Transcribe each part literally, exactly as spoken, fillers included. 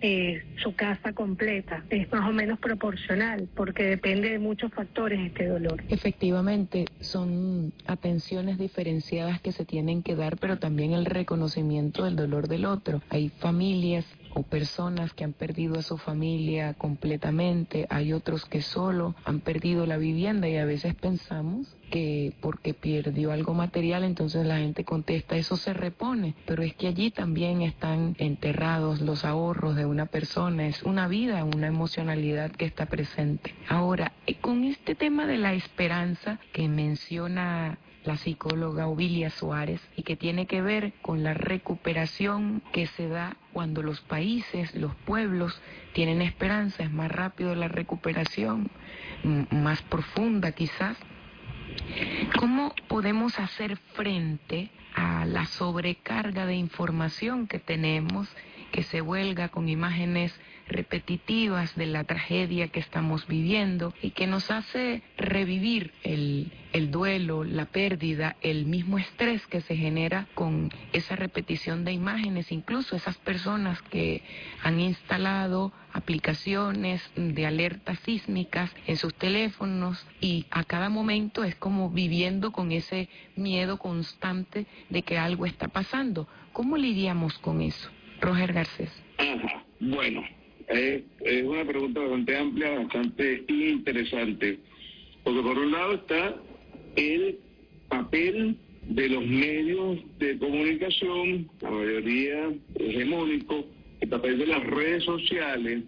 eh, su casa completa. Es más o menos proporcional, porque depende de muchos factores este dolor. Efectivamente, son atenciones diferenciadas que se tienen que dar, pero también el reconocimiento del dolor del otro. Hay familias o personas que han perdido a su familia completamente, hay otros que solo han perdido la vivienda, y a veces pensamos que porque perdió algo material, entonces la gente contesta, eso se repone, pero es que allí también están enterrados los ahorros de una persona, es una vida, una emocionalidad que está presente. Ahora, con este tema de la esperanza que menciona la psicóloga Ovilia Suárez, y que tiene que ver con la recuperación que se da cuando los países, los pueblos tienen esperanza, es más rápido la recuperación, más profunda quizás. ¿Cómo podemos hacer frente a la sobrecarga de información que tenemos, que se vuelga con imágenes repetitivas de la tragedia que estamos viviendo y que nos hace revivir el, el duelo, la pérdida, el mismo estrés que se genera con esa repetición de imágenes? Incluso esas personas que han instalado aplicaciones de alertas sísmicas en sus teléfonos, y a cada momento es como viviendo con ese miedo constante de que algo está pasando. ¿Cómo lidiamos con eso? Roger Garcés. Ajá. Bueno, es, es una pregunta bastante amplia, bastante interesante, porque por un lado está el papel de los medios de comunicación, la mayoría hegemónico, el papel de las redes sociales,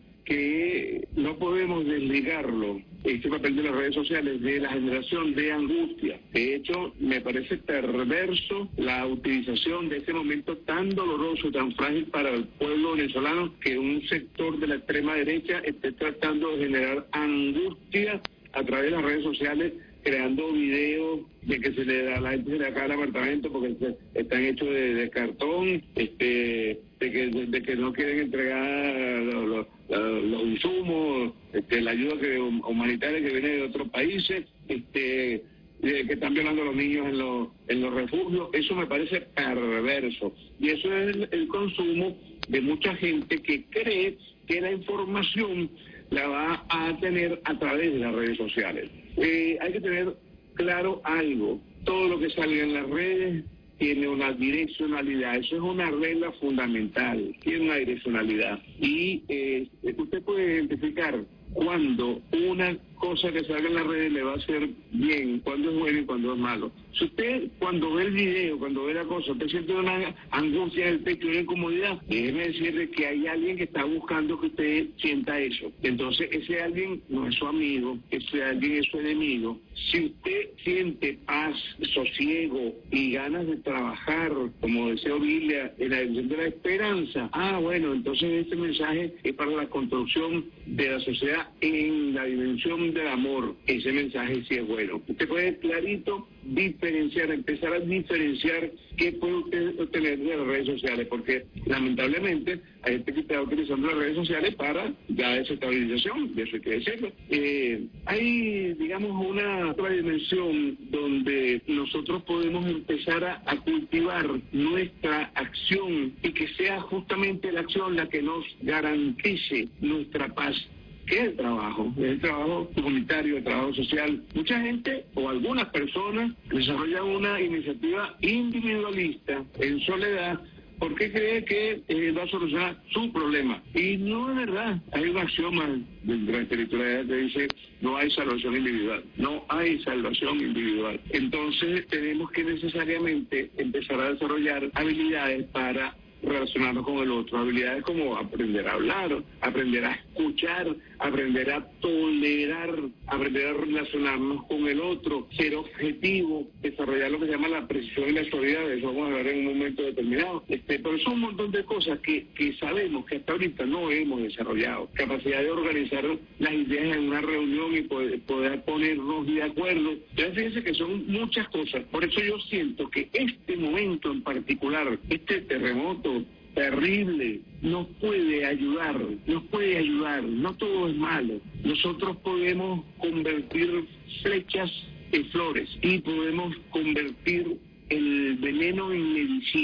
que no podemos desligarlo, este papel de las redes sociales, de la generación de angustia. De hecho, me parece perverso la utilización de este momento tan doloroso, tan frágil para el pueblo venezolano, que un sector de la extrema derecha esté tratando de generar angustia a través de las redes sociales, creando videos de que se le da a la gente, se le acaba el apartamento porque se, están hechos de, de cartón, este, de que de, de que no quieren entregar los, los, los insumos, este, la ayuda que, humanitaria que viene de otros países, este, de que están violando a los niños en los, en los refugios. Eso me parece perverso. Y eso es el, el consumo de mucha gente que cree que la información la va a tener a través de las redes sociales. Eh, hay que tener claro algo: todo lo que salga en las redes tiene una direccionalidad. Eso es una regla fundamental, tiene una direccionalidad. Y eh, usted puede identificar cuando una cosa que salga en las redes le va a hacer bien, cuando es bueno y cuando es malo. Si usted, cuando ve el video, cuando ve la cosa, usted siente una angustia en el pecho, una incomodidad, déjeme decirle que hay alguien que está buscando que usted sienta eso. Entonces, ese alguien no es su amigo, ese alguien es su enemigo. Si usted siente paz, sosiego y ganas de trabajar, como decía Ovilia, en la dirección de la esperanza, ah, bueno, entonces este mensaje es para la construcción de la sociedad en la dimensión del amor. Ese mensaje sí es bueno. Usted puede clarito diferenciar, empezar a diferenciar qué puede usted obtener de las redes sociales, porque lamentablemente hay gente que está utilizando las redes sociales para la desestabilización, de eso hay que decirlo. Eh, hay, digamos, una otra dimensión donde nosotros podemos empezar a, a cultivar nuestra acción, y que sea justamente la acción la que nos garantice nuestra paz, que es el trabajo, es el trabajo comunitario, el trabajo social. Mucha gente o algunas personas desarrollan una iniciativa individualista en soledad porque cree que eh, va a solucionar su problema. Y no es verdad. Hay un axioma de la espiritualidad que dice: no hay salvación individual, no hay salvación individual. Entonces tenemos que necesariamente empezar a desarrollar habilidades para relacionarnos con el otro, habilidades como aprender a hablar, aprender a escuchar, aprender a tolerar, aprender a relacionarnos con el otro, ser objetivo, desarrollar lo que se llama la precisión y la suavidad. De eso vamos a hablar en un momento determinado. Este, pero son un montón de cosas que, que sabemos que hasta ahorita no hemos desarrollado. Capacidad de organizar las ideas en una reunión y poder, poder ponernos de acuerdo. Ya fíjense que son muchas cosas. Por eso yo siento que este momento en particular, este terremoto terrible, nos puede ayudar, nos puede ayudar. No todo es malo. Nosotros podemos convertir flechas en flores y podemos convertir el veneno en medicina.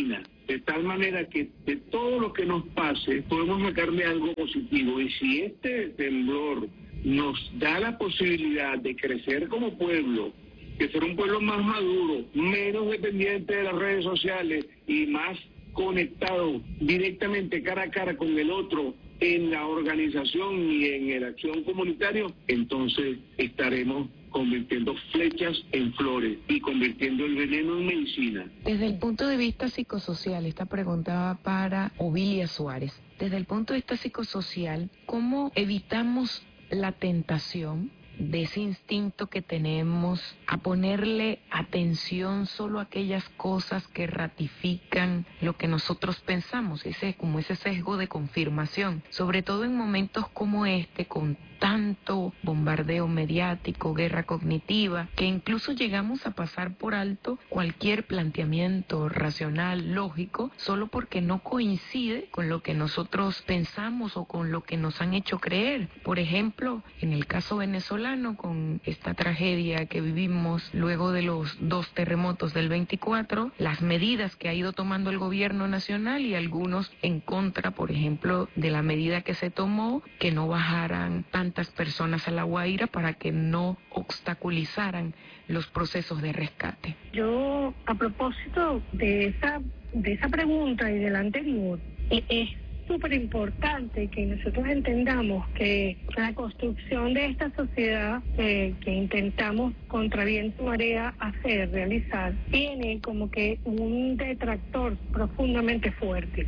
de tal manera que de todo lo que nos pase podemos sacarle algo positivo. Y si este temblor nos da la posibilidad de crecer como pueblo, de ser un pueblo más maduro, menos dependiente de las redes sociales y más conectado directamente cara a cara con el otro en la organización y en el acción comunitario, entonces estaremos convirtiendo flechas en flores y convirtiendo el veneno en medicina. Desde el punto de vista psicosocial, esta pregunta va para Ovilia Suárez. Desde el punto de vista psicosocial, ¿cómo evitamos la tentación de ese instinto que tenemos a ponerle atención solo a aquellas cosas que ratifican lo que nosotros pensamos, ese como ese sesgo de confirmación, sobre todo en momentos como este, con tanto bombardeo mediático, guerra cognitiva, que incluso llegamos a pasar por alto cualquier planteamiento racional, lógico, solo porque no coincide con lo que nosotros pensamos o con lo que nos han hecho creer. Por ejemplo, en el caso venezolano, con esta tragedia que vivimos luego de los dos terremotos del veinticuatro, las medidas que ha ido tomando el gobierno nacional y algunos en contra, por ejemplo, de la medida que se tomó, que no bajaran tantas personas a La Guaira para que no obstaculizaran los procesos de rescate. Yo, a propósito de esa, de esa pregunta y de la anterior, eh, es súper importante que nosotros entendamos que la construcción de esta sociedad eh, que intentamos contra viento y marea hacer, realizar, tiene como que un detractor profundamente fuerte.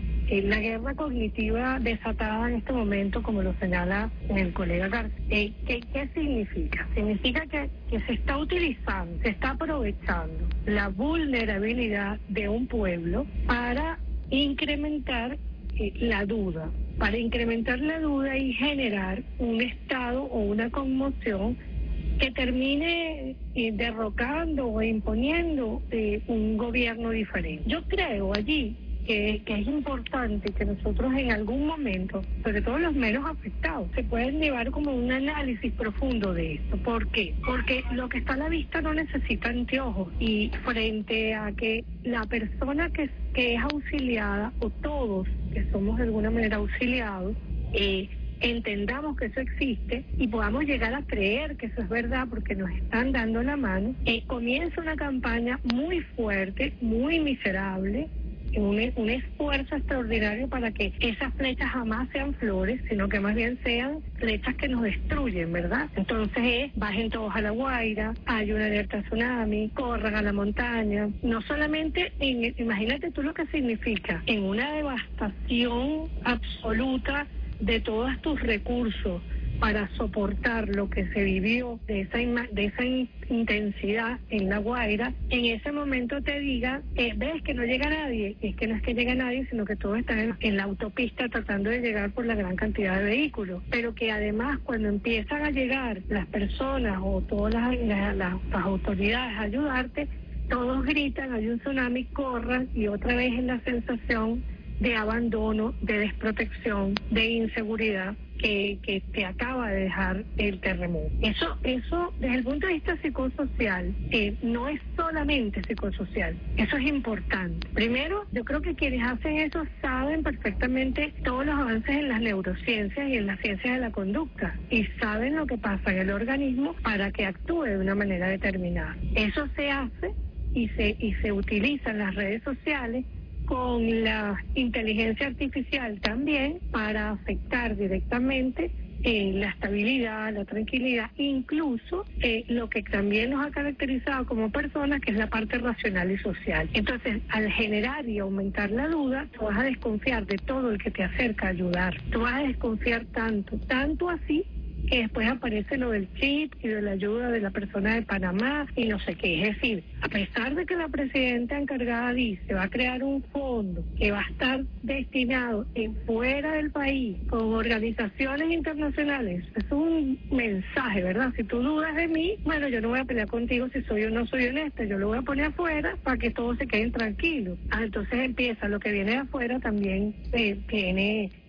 La guerra cognitiva desatada en este momento, como lo señala el colega García, eh, ¿qué, ¿qué significa? Significa que, que se está utilizando, se está aprovechando la vulnerabilidad de un pueblo para incrementar eh, la duda, para incrementar la duda y generar un estado o una conmoción que termine eh, derrocando o imponiendo eh, un gobierno diferente. Yo creo allí Que, que es importante que nosotros en algún momento, sobre todo los menos afectados, se pueden llevar como un análisis profundo de esto. ¿Por qué? Porque lo que está a la vista no necesita anteojos, y frente a que la persona que, que es auxiliada, o todos que somos de alguna manera auxiliados, eh, entendamos que eso existe y podamos llegar a creer que eso es verdad porque nos están dando la mano, eh, comienza una campaña muy fuerte, muy miserable, Un, un esfuerzo extraordinario para que esas flechas jamás sean flores, sino que más bien sean flechas que nos destruyen, ¿verdad? Entonces es, bajen todos a La Guaira, hay una alerta tsunami, corran a la montaña. No solamente, en, imagínate tú lo que significa, en una devastación absoluta de todos tus recursos, para soportar lo que se vivió de esa de esa in, intensidad en La Guaira, en ese momento te diga, eh, ves que no llega nadie, es que no es que llega nadie, sino que todos están en, en la autopista tratando de llegar por la gran cantidad de vehículos, pero que además cuando empiezan a llegar las personas o todas las, las, las, las autoridades a ayudarte, todos gritan, hay un tsunami, corran, y otra vez es la sensación de abandono, de desprotección, de inseguridad que, que te acaba de dejar el terremoto. Eso, eso desde el punto de vista psicosocial, eh, no es solamente psicosocial, eso es importante. Primero, yo creo que quienes hacen eso saben perfectamente todos los avances en las neurociencias y en las ciencias de la conducta, y saben lo que pasa en el organismo para que actúe de una manera determinada. Eso se hace y se, y se utiliza en las redes sociales con la inteligencia artificial también para afectar directamente eh, la estabilidad, la tranquilidad, incluso eh, lo que también nos ha caracterizado como personas, que es la parte racional y social. Entonces, al generar y aumentar la duda, tú vas a desconfiar de todo el que te acerca a ayudar. Tú vas a desconfiar tanto, tanto así, que después aparece lo del chip y de la ayuda de la persona de Panamá y no sé qué. Es decir, a pesar de que la presidenta encargada dice va a crear un fondo que va a estar destinado en fuera del país con organizaciones internacionales, es un mensaje, ¿verdad? Si tú dudas de mí, bueno, yo no voy a pelear contigo si soy o no soy honesta, yo lo voy a poner afuera para que todos se queden tranquilos. Ah, entonces empieza, lo que viene de afuera también eh, tiene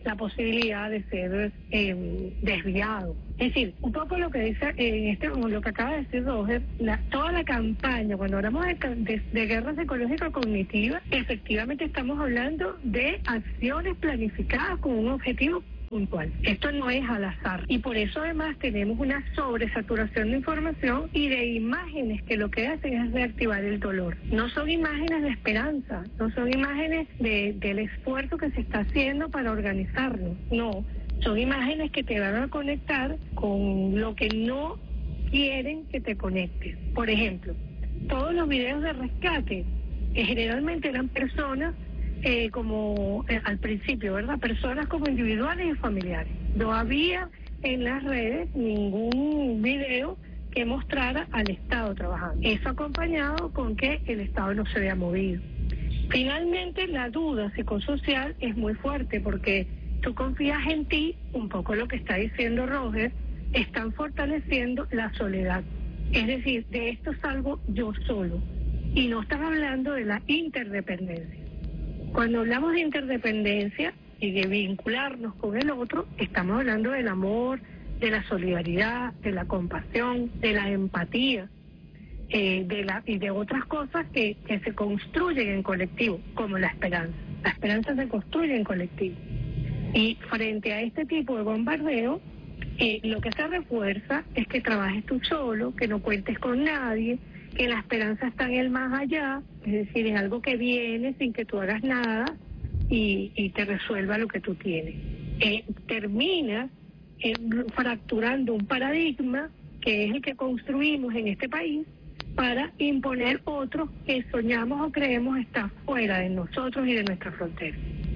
la posibilidad de ser eh, desviado. Es decir, un poco lo que dice en este, lo que acaba de decir Roger, la, toda la campaña, cuando hablamos de, de, de guerra psicológica cognitiva, efectivamente estamos hablando de acciones planificadas con un objetivo puntual. Esto no es al azar y por eso además tenemos una sobresaturación de información y de imágenes que lo que hacen es reactivar el dolor. No son imágenes de esperanza, no son imágenes de, del esfuerzo que se está haciendo para organizarnos, no, son imágenes que te van a conectar con lo que no quieren que te conectes. Por ejemplo, todos los videos de rescate que generalmente eran personas Eh, como eh, al principio, ¿verdad? Personas como individuales y familiares. No había en las redes ningún video que mostrara al Estado trabajando. Eso acompañado con que el Estado no se había movido. Finalmente, la duda psicosocial es muy fuerte porque tú confías en ti, un poco lo que está diciendo Roger, están fortaleciendo la soledad. Es decir, de esto salgo yo solo. Y no están hablando de la interdependencia. Cuando hablamos de interdependencia y de vincularnos con el otro, estamos hablando del amor, de la solidaridad, de la compasión, de la empatía, eh, de la y de otras cosas que, que se construyen en colectivo, como la esperanza. La esperanza se construye en colectivo. Y frente a este tipo de bombardeo, eh, lo que se refuerza es que trabajes tú solo, que no cuentes con nadie, que la esperanza está en el más allá, es decir, en algo que viene sin que tú hagas nada y, y te resuelva lo que tú tienes. Eh, termina eh, fracturando un paradigma que es el que construimos en este país para imponer otros que soñamos o creemos está fuera de nosotros y de nuestra frontera.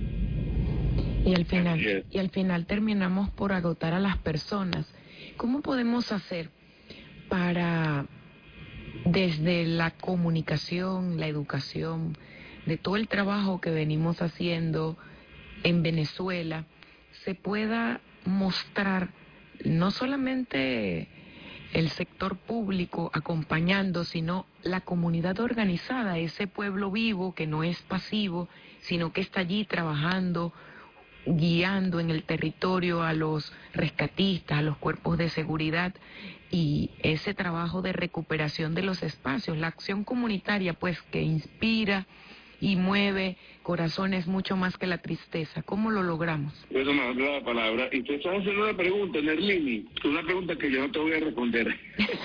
Y al final, y al final terminamos por agotar a las personas. ¿Cómo podemos hacer para, desde la comunicación, la educación, de todo el trabajo que venimos haciendo en Venezuela, se pueda mostrar no solamente el sector público acompañando, sino la comunidad organizada, ese pueblo vivo que no es pasivo, sino que está allí trabajando, guiando en el territorio a los rescatistas, a los cuerpos de seguridad, y ese trabajo de recuperación de los espacios, la acción comunitaria pues que inspira y mueve corazones mucho más que la tristeza? ¿Cómo lo logramos? Bueno, me da la palabra. Y te estás haciendo una pregunta, Nerlini, una pregunta que yo no te voy a responder.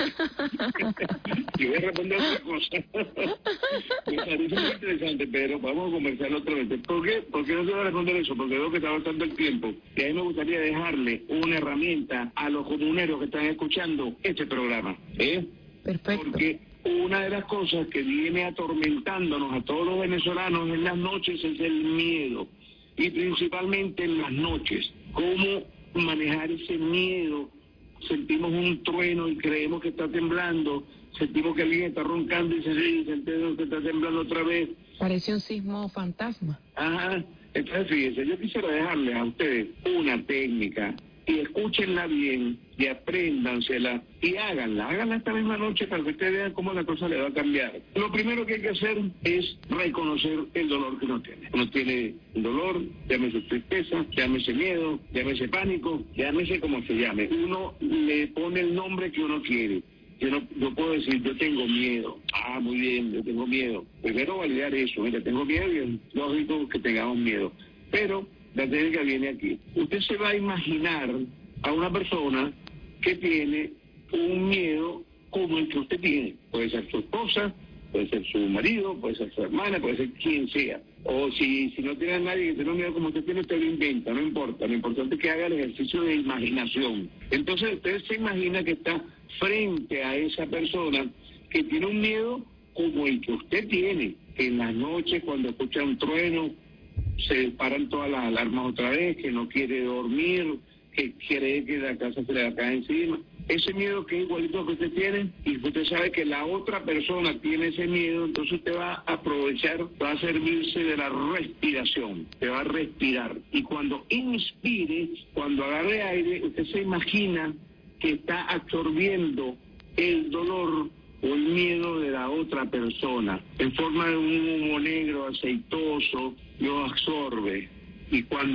Yo voy a responder otra cosa. Me parece muy interesante, pero vamos a conversarlo otra vez. ¿Por qué? ¿Por qué no te voy a responder eso? Porque veo que está bastante el tiempo. Y a mí me gustaría dejarle una herramienta a los comuneros que están escuchando este programa. ¿eh? Perfecto. Porque una de las cosas que viene atormentándonos a todos los venezolanos en las noches es el miedo, y principalmente en las noches. ¿Cómo manejar ese miedo? Sentimos un trueno y creemos que está temblando, sentimos que alguien está roncando y se ríe, sentimos que está temblando otra vez. Parece un sismo fantasma. Ajá, entonces fíjense, yo quisiera dejarles a ustedes una técnica, y escúchenla bien, y apréndansela, y háganla, háganla esta misma noche para que ustedes vean cómo la cosa le va a cambiar. Lo primero que hay que hacer es reconocer el dolor que uno tiene. Uno tiene dolor, llámese tristeza, llámese miedo, llámese pánico, llámese como se llame. Uno le pone el nombre que uno quiere. Yo no yo puedo decir, yo tengo miedo. Ah, muy bien, yo tengo miedo. Primero validar eso, mira, tengo miedo y es lógico que tengamos miedo. Pero la técnica viene aquí. Usted se va a imaginar a una persona que tiene un miedo como el que usted tiene. Puede ser su esposa, puede ser su marido, puede ser su hermana, puede ser quien sea. O si, si no tiene a nadie que tenga un miedo como usted tiene, usted lo inventa, no importa. Lo importante es que haga el ejercicio de imaginación. Entonces usted se imagina que está frente a esa persona que tiene un miedo como el que usted tiene, que en las noches cuando escucha un trueno se paran todas las alarmas otra vez, que no quiere dormir, que cree que la casa se le va a caer encima. Ese miedo que es igualito que usted tiene, y usted sabe que la otra persona tiene ese miedo, entonces usted va a aprovechar, va a servirse de la respiración, te va a respirar. Y cuando inspire, cuando agarre aire, usted se imagina que está absorbiendo el dolor o el miedo de la otra persona en forma de un humo negro aceitoso, lo absorbe. Y cuando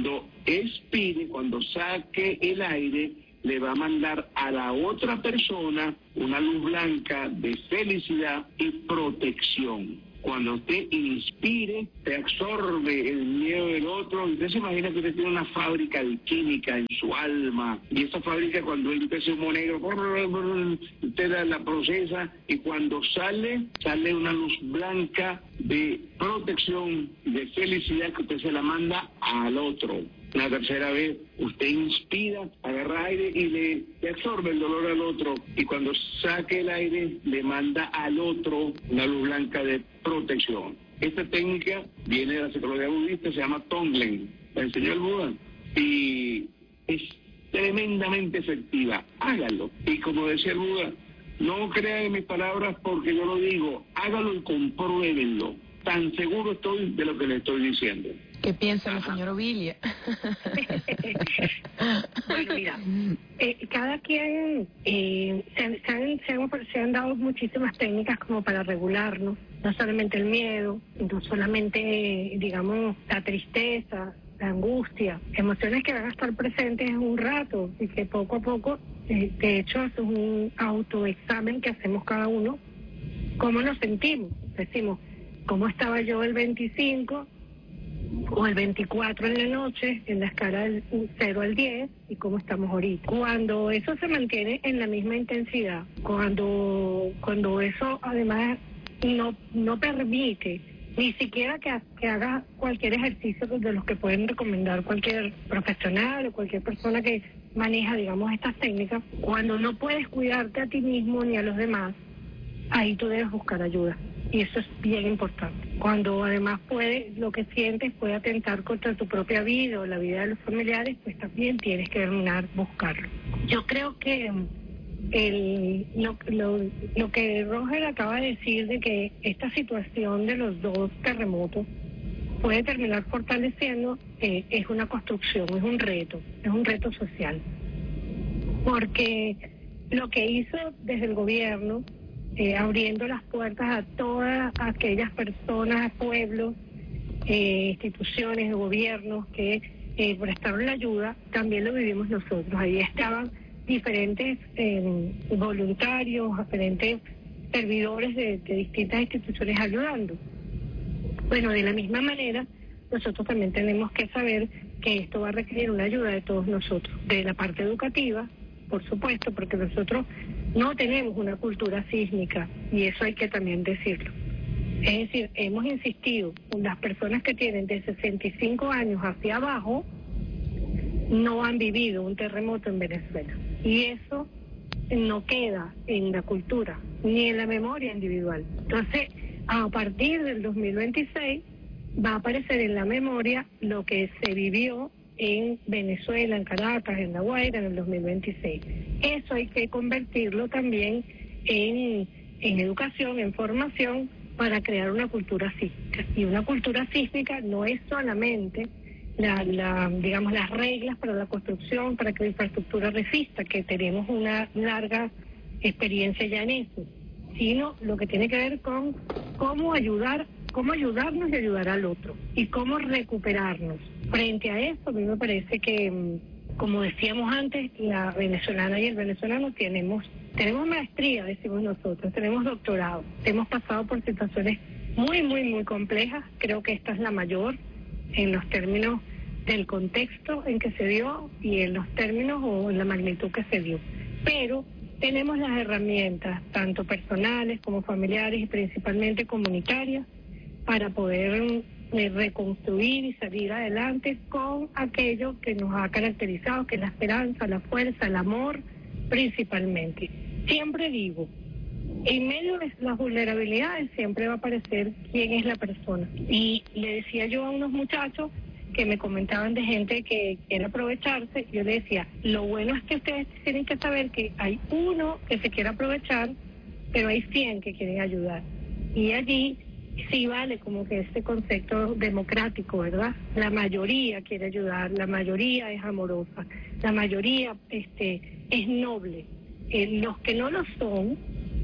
expire, cuando saque el aire, le va a mandar a la otra persona una luz blanca de felicidad y protección. Cuando usted inspire, te absorbe el miedo del otro. Usted se imagina que usted tiene una fábrica de química en su alma, y esa fábrica, cuando él empieza humo negro, usted la, la procesa, y cuando sale, sale una luz blanca de protección, de felicidad, que usted se la manda al otro. La tercera vez, usted inspira, agarra aire y le, le absorbe el dolor al otro. Y cuando saque el aire, le manda al otro una luz blanca de protección. Esta técnica viene de la psicología budista, se llama Tonglen. La enseñó el Buda. Y es tremendamente efectiva. Hágalo. Y como decía el Buda, no crean en mis palabras porque yo lo digo. Hágalo y compruébenlo. Tan seguro estoy de lo que le estoy diciendo. ¿Qué piensa la señora Ovilia? Bueno, mira, eh, cada quien eh, se, han, se, han, se, han, se han dado muchísimas técnicas como para regularnos, no solamente el miedo, no solamente, digamos, la tristeza, la angustia, emociones que van a estar presentes en un rato y que poco a poco, eh, de hecho, es un autoexamen que hacemos cada uno, cómo nos sentimos, decimos, cómo estaba yo el veinticinco o el veinticuatro en la noche, en la escala del cero al diez, y cómo estamos ahorita. Cuando eso se mantiene en la misma intensidad, cuando cuando eso además no no permite ni siquiera que, que hagas cualquier ejercicio de los que pueden recomendar cualquier profesional o cualquier persona que maneja, digamos, estas técnicas, cuando no puedes cuidarte a ti mismo ni a los demás, ahí tú debes buscar ayuda. Y eso es bien importante. Cuando además puede, lo que sientes puede atentar contra tu propia vida o la vida de los familiares, pues también tienes que terminar buscarlo. Yo creo que el, lo, lo, lo que Roger acaba de decir de que esta situación de los dos terremotos puede terminar fortaleciendo, eh, es una construcción, es un reto, es un reto social. Porque lo que hizo desde el gobierno, Eh, abriendo las puertas a todas aquellas personas, pueblos, eh, instituciones, gobiernos que eh, prestaron la ayuda, también lo vivimos nosotros. Ahí estaban diferentes eh, voluntarios, diferentes servidores de, de distintas instituciones ayudando. Bueno, de la misma manera, nosotros también tenemos que saber que esto va a requerir una ayuda de todos nosotros, de la parte educativa, por supuesto, porque nosotros no tenemos una cultura sísmica, y eso hay que también decirlo. Es decir, hemos insistido, las personas que tienen de sesenta y cinco años hacia abajo no han vivido un terremoto en Venezuela, y eso no queda en la cultura ni en la memoria individual. Entonces, a partir del dos mil veintiséis va a aparecer en la memoria lo que se vivió en Venezuela, en Caracas, en La Guaira, en el dos mil veintiséis. Eso hay que convertirlo también en, en educación, en formación, para crear una cultura sísmica. Y una cultura sísmica no es solamente la, la, digamos, las reglas para la construcción, para que la infraestructura resista, que tenemos una larga experiencia ya en eso, sino lo que tiene que ver con cómo ayudar, cómo ayudarnos y ayudar al otro, y cómo recuperarnos. Frente a eso, a mí me parece que, como decíamos antes, la venezolana y el venezolano tenemos tenemos maestría, decimos nosotros, tenemos doctorado, hemos pasado por situaciones muy, muy, muy complejas. Creo que esta es la mayor en los términos del contexto en que se dio y en los términos o en la magnitud que se dio. Pero tenemos las herramientas, tanto personales como familiares y principalmente comunitarias, para poder eh, reconstruir y salir adelante con aquello que nos ha caracterizado, que es la esperanza, la fuerza, el amor, principalmente. Siempre digo, en medio de las vulnerabilidades siempre va a aparecer quién es la persona. Y le decía yo a unos muchachos que me comentaban de gente que quiere aprovecharse, yo le decía, lo bueno es que ustedes tienen que saber que hay uno que se quiere aprovechar, pero hay cien que quieren ayudar. Y allí sí vale como que este concepto democrático, ¿verdad? La mayoría quiere ayudar, la mayoría es amorosa, la mayoría este es noble. Eh, los que no lo son,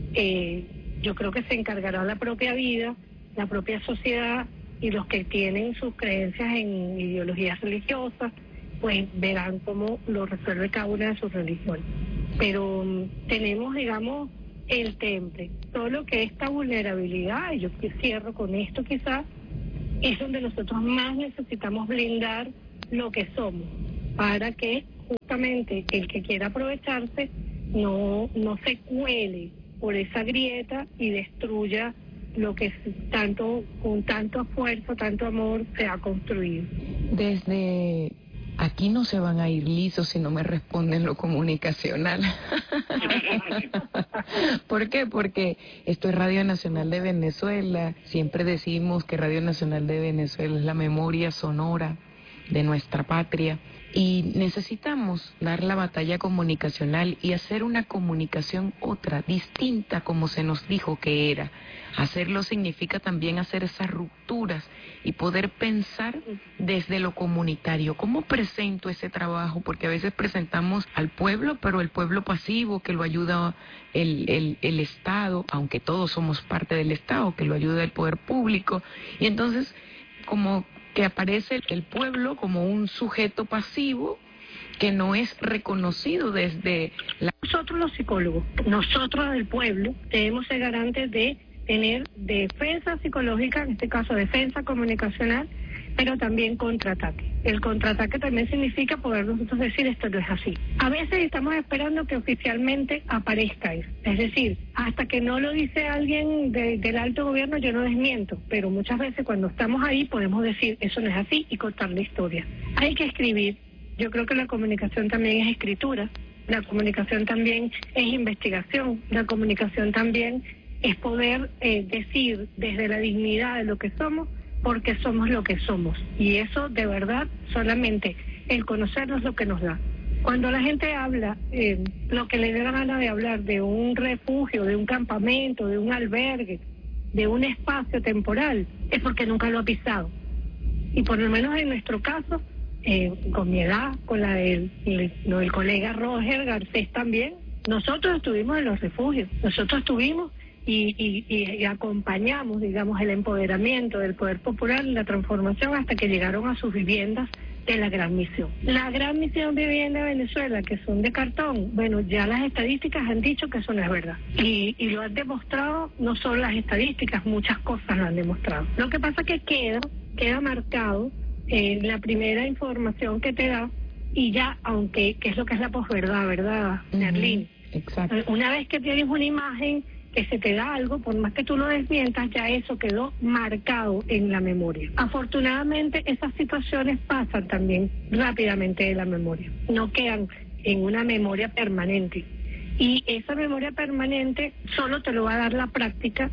eh, yo creo que se encargará la propia vida, la propia sociedad, y los que tienen sus creencias en ideologías religiosas pues verán cómo lo resuelve cada una de sus religiones. Pero um, tenemos, digamos, el temple, solo que esta vulnerabilidad, y yo cierro con esto quizás, es donde nosotros más necesitamos blindar lo que somos, para que justamente el que quiera aprovecharse no, no se cuele por esa grieta y destruya lo que tanto, con tanto esfuerzo, tanto amor se ha construido. Desde aquí no se van a ir lisos si no me responden lo comunicacional. ¿Por qué? Porque esto es Radio Nacional de Venezuela. Siempre decimos que Radio Nacional de Venezuela es la memoria sonora de nuestra patria. Y necesitamos dar la batalla comunicacional y hacer una comunicación otra, distinta como se nos dijo que era. Hacerlo significa también hacer esas rupturas y poder pensar desde lo comunitario. ¿Cómo presento ese trabajo? Porque a veces presentamos al pueblo, pero el pueblo pasivo, que lo ayuda el, el, el Estado, aunque todos somos parte del Estado, que lo ayuda el poder público. Y entonces, como que aparece el pueblo como un sujeto pasivo que no es reconocido desde la... Nosotros los psicólogos, nosotros del pueblo, debemos ser garantes de tener defensa psicológica, en este caso defensa comunicacional, pero también contraataque. El contraataque también significa poder nosotros decir esto no es así. A veces estamos esperando que oficialmente aparezca eso. Es decir, hasta que no lo dice alguien de, del alto gobierno yo no desmiento, pero muchas veces cuando estamos ahí podemos decir eso no es así y contar la historia. Hay que escribir. Yo creo que la comunicación también es escritura, la comunicación también es investigación, la comunicación también es poder eh, decir desde la dignidad de lo que somos, porque somos lo que somos. Y eso, de verdad, solamente el conocernos lo que nos da. Cuando la gente habla, eh, lo que le da gana de hablar de un refugio, de un campamento, de un albergue, de un espacio temporal, es porque nunca lo ha pisado. Y por lo menos en nuestro caso, eh, con mi edad, con la del el, no, el colega Roger Garcés también, nosotros estuvimos en los refugios, nosotros estuvimos Y, y, y acompañamos, digamos, el empoderamiento del poder popular y la transformación hasta que llegaron a sus viviendas de la Gran Misión. La Gran Misión de Vivienda de Venezuela, que son de cartón, bueno, ya las estadísticas han dicho que eso no es verdad. Y, y lo han demostrado, no solo las estadísticas, muchas cosas lo han demostrado. Lo que pasa es que queda, queda marcado en la primera información que te da, y ya, aunque, que es lo que es la posverdad, ¿verdad, Nerlin? Uh-huh. Exacto. Una vez que tienes una imagen que se te da algo, por más que tú lo desmientas, ya eso quedó marcado en la memoria. Afortunadamente, esas situaciones pasan también rápidamente de la memoria, no quedan en una memoria permanente. Y esa memoria permanente solo te lo va a dar la práctica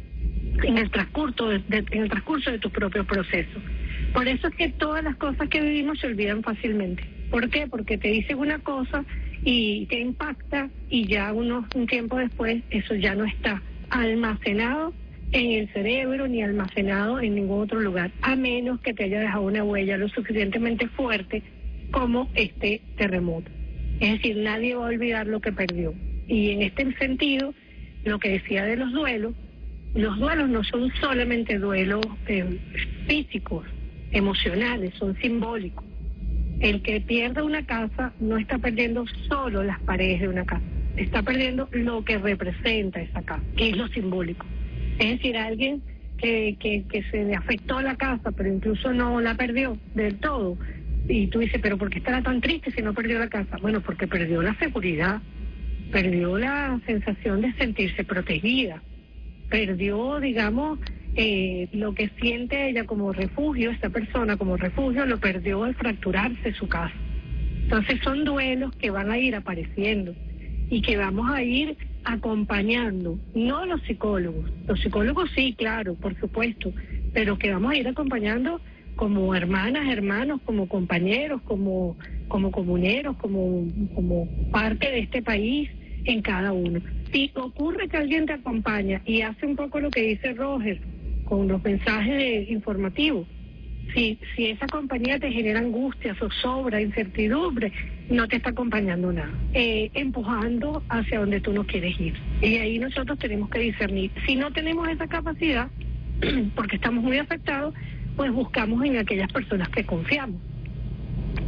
en el transcurso de, de, en el transcurso de tu propio proceso. Por eso es que todas las cosas que vivimos se olvidan fácilmente. ¿Por qué? Porque te dicen una cosa y te impacta y ya unos, un tiempo después eso ya no está almacenado en el cerebro ni almacenado en ningún otro lugar, a menos que te haya dejado una huella lo suficientemente fuerte como este terremoto. Es decir, nadie va a olvidar lo que perdió. Y en este sentido, lo que decía de los duelos, los duelos no son solamente duelos eh, físicos, emocionales, son simbólicos. El que pierda una casa no está perdiendo solo las paredes de una casa, está perdiendo lo que representa esa casa, que es lo simbólico. Es decir, alguien que, que, que se le afectó la casa, pero incluso no la perdió del todo, y tú dices, pero ¿por qué estará tan triste si no perdió la casa? Bueno, porque perdió la seguridad, perdió la sensación de sentirse protegida, perdió, digamos, eh, lo que siente ella como refugio, esta persona como refugio, lo perdió al fracturarse su casa. Entonces son duelos que van a ir apareciendo y que vamos a ir acompañando, no los psicólogos, los psicólogos sí, claro, por supuesto, pero que vamos a ir acompañando como hermanas, hermanos, como compañeros, como, como comuneros, como, como parte de este país en cada uno. Si ocurre que alguien te acompaña y hace un poco lo que dice Roger con los mensajes de, informativos, si, si esa compañía te genera angustia, zozobra, incertidumbre, no te está acompañando nada, eh, empujando hacia donde tú no quieres ir. Y ahí nosotros tenemos que discernir. Si no tenemos esa capacidad, porque estamos muy afectados, pues buscamos en aquellas personas que confiamos.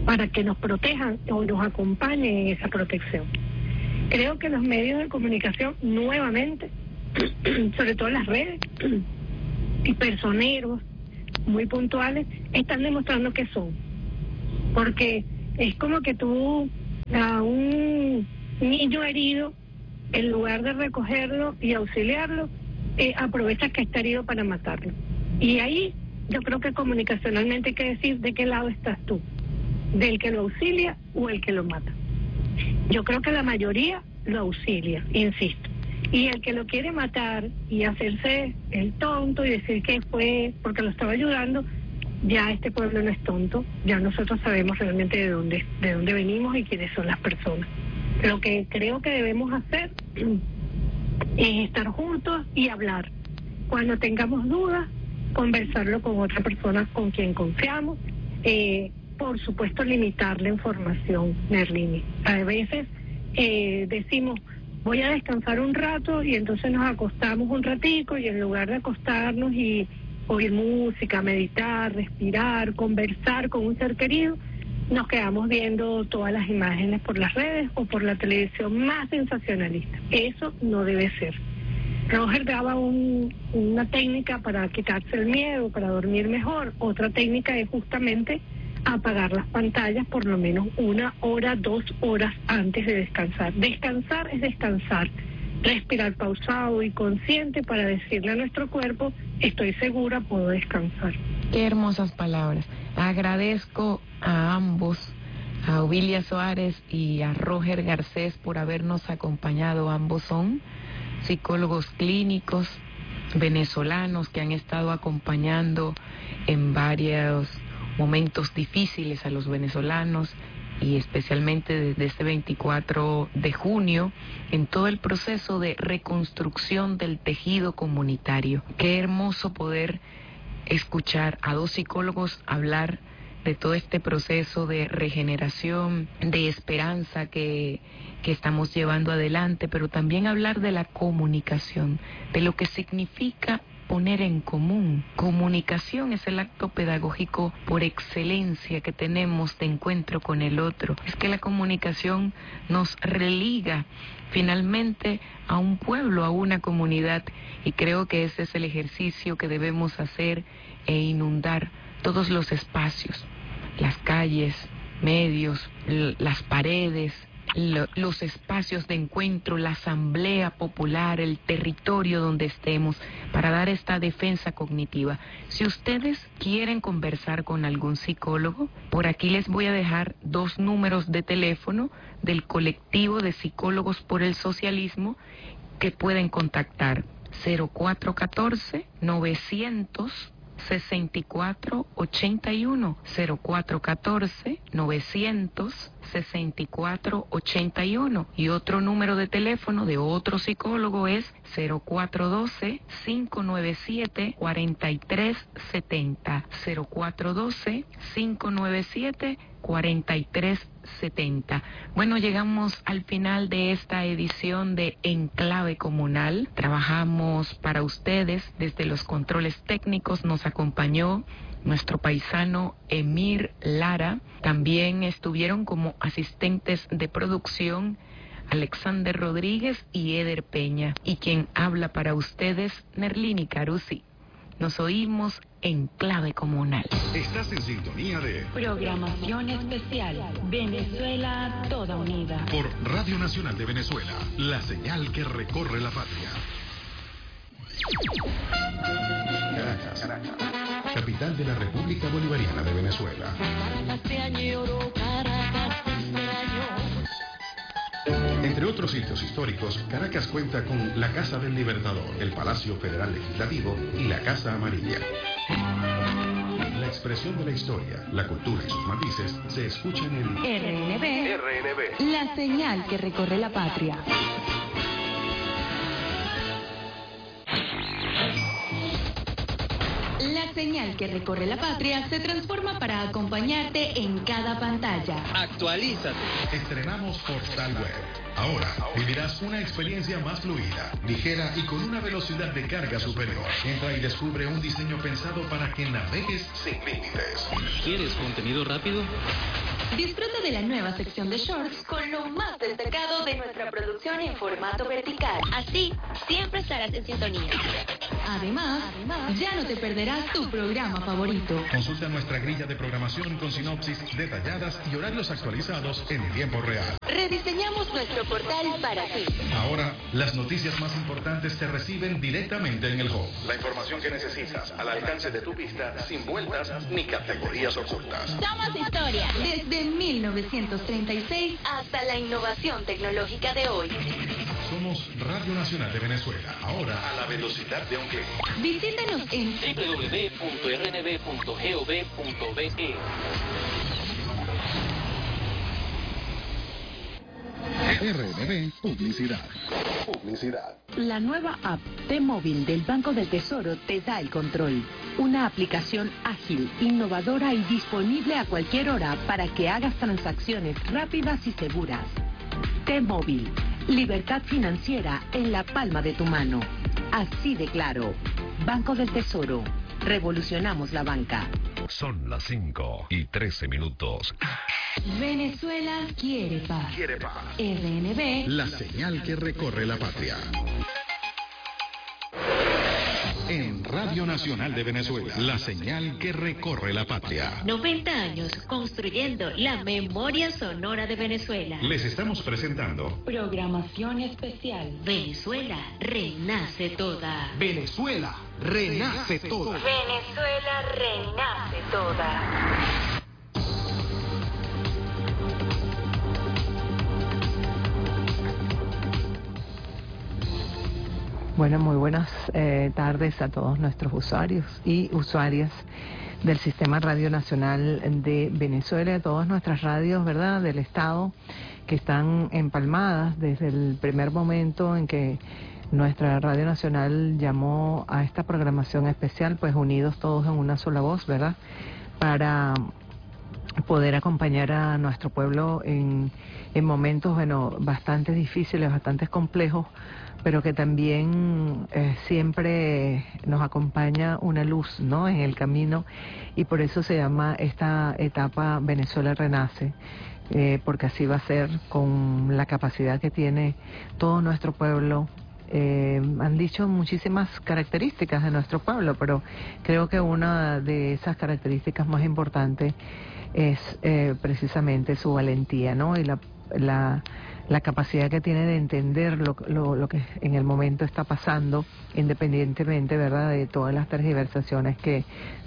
para que nos protejan o nos acompañen en esa protección. Creo que los medios de comunicación nuevamente, sobre todo las redes y personeros muy puntuales, están demostrando que son, porque es como que tú a un niño herido, en lugar de recogerlo y auxiliarlo, eh, aprovechas que está herido para matarlo. Y ahí yo creo que comunicacionalmente hay que decir de qué lado estás tú, del que lo auxilia o el que lo mata. Yo creo que la mayoría lo auxilia, insisto. Y el que lo quiere matar y hacerse el tonto y decir que fue porque lo estaba ayudando, ya este pueblo no es tonto, ya nosotros sabemos realmente de dónde, de dónde venimos y quiénes son las personas. Lo que creo que debemos hacer es estar juntos y hablar. Cuando tengamos dudas, conversarlo con otra persona con quien confiamos. Eh, por supuesto, limitar la información, Nerlini. A veces eh, decimos, voy a descansar un rato y entonces nos acostamos un ratico y en lugar de acostarnos y oír música, meditar, respirar, conversar con un ser querido, nos quedamos viendo todas las imágenes por las redes o por la televisión más sensacionalista. Eso no debe ser. Roger daba un, una técnica para quitarse el miedo, para dormir mejor. Otra técnica es justamente apagar las pantallas por lo menos una hora, dos horas antes de descansar. Descansar es descansar. Respirar pausado y consciente para decirle a nuestro cuerpo, estoy segura, puedo descansar. Qué hermosas palabras. Agradezco a ambos, a Ovilia Soares y a Roger Garcés, por habernos acompañado. Ambos son psicólogos clínicos venezolanos que han estado acompañando en varios momentos difíciles a los venezolanos, y especialmente desde este veinticuatro de junio, en todo el proceso de reconstrucción del tejido comunitario. Qué hermoso poder escuchar a dos psicólogos hablar de todo este proceso de regeneración, de esperanza que, que estamos llevando adelante, pero también hablar de la comunicación, de lo que significa poner en común. Comunicación es el acto pedagógico por excelencia que tenemos de encuentro con el otro. Es que la comunicación nos religa finalmente a un pueblo, a una comunidad, y creo que ese es el ejercicio que debemos hacer e inundar todos los espacios, las calles, medios, las paredes, los espacios de encuentro, la asamblea popular, el territorio donde estemos, para dar esta defensa cognitiva. Si ustedes quieren conversar con algún psicólogo, por aquí les voy a dejar dos números de teléfono del colectivo de psicólogos por el socialismo que pueden contactar: cero cuatro uno cuatro, novecientos sesenta y cuatro ochenta y uno, cero cuatro uno cuatro, novecientos sesenta y cuatro ochenta y uno, y otro número de teléfono de otro psicólogo es cero cuatro uno dos, cinco nueve siete, cuatro tres siete cero, cero cuatro uno dos, cinco nueve siete, cuatro tres siete cero. Bueno, llegamos al final de esta edición de Enclave Comunal. Trabajamos para ustedes desde los controles técnicos. Nos acompañó nuestro paisano Emir Lara. También estuvieron como asistentes de producción Alexander Rodríguez y Eder Peña. Y quien habla para ustedes, Nerlini Carusi. Nos oímos en Clave Comunal. Estás en sintonía de Programación Especial Venezuela Toda Unida por Radio Nacional de Venezuela, la señal que recorre la patria. Caracas, Caracas, capital de la República Bolivariana de Venezuela. Entre otros sitios históricos, Caracas cuenta con la Casa del Libertador, el Palacio Federal Legislativo y la Casa Amarilla. La expresión de la historia, la cultura y sus matices se escuchan en R N B, R N B, la señal que recorre la patria. La señal que recorre la patria se transforma para acompañarte en cada pantalla. Actualízate. Estrenamos Portal Web. Ahora vivirás una experiencia más fluida, ligera y con una velocidad de carga superior. Entra y descubre un diseño pensado para que navegues sin límites. ¿Quieres contenido rápido? Disfruta de la nueva sección de shorts con lo más destacado de nuestra producción en formato vertical. Así, siempre estarás en sintonía. Además, Además, ya no te perderás tu programa favorito. Consulta nuestra grilla de programación con sinopsis detalladas y horarios actualizados en tiempo real. Rediseñamos nuestro portal para ti. Ahora, las noticias más importantes se reciben directamente en el home. La información que necesitas al alcance de tu vista, sin vueltas ni categorías ocultas. Somos historia. Desde mil novecientos treinta y seis hasta la innovación tecnológica de hoy. Somos Radio Nacional de Venezuela, ahora a la velocidad de un clic. Visítanos en doble u doble u doble u punto r n b punto gov punto be. R N B Publicidad. Publicidad. La nueva app T-Móvil del Banco del Tesoro te da el control. Una aplicación ágil, innovadora y disponible a cualquier hora para que hagas transacciones rápidas y seguras. T-Móvil. Libertad financiera en la palma de tu mano. Así de claro. Banco del Tesoro. Revolucionamos la banca. Son las cinco y trece minutos. Venezuela quiere paz. Quiere paz. R N B. La señal que recorre la patria. En Radio Nacional de Venezuela, la señal que recorre la patria. noventa años construyendo la memoria sonora de Venezuela. Les estamos presentando Programación especial. Venezuela renace toda. Venezuela renace toda. Venezuela renace toda. Bueno, muy buenas eh, tardes a todos nuestros usuarios y usuarias del Sistema Radio Nacional de Venezuela, de todas nuestras radios, ¿verdad?, del Estado, que están empalmadas desde el primer momento en que nuestra Radio Nacional llamó a esta programación especial, pues unidos todos en una sola voz, ¿verdad?, para poder acompañar a nuestro pueblo en, en momentos, bueno, bastante difíciles, bastante complejos, pero que también eh, siempre nos acompaña una luz, ¿no?, en el camino, y por eso se llama esta etapa Venezuela Renace, eh, porque así va a ser con la capacidad que tiene todo nuestro pueblo. Eh, han dicho muchísimas características de nuestro pueblo, pero creo que una de esas características más importantes es eh, precisamente su valentía, ¿no?, y la, la la capacidad que tiene de entender lo, lo, lo que en el momento está pasando, independientemente, ¿verdad?, de todas las tergiversaciones que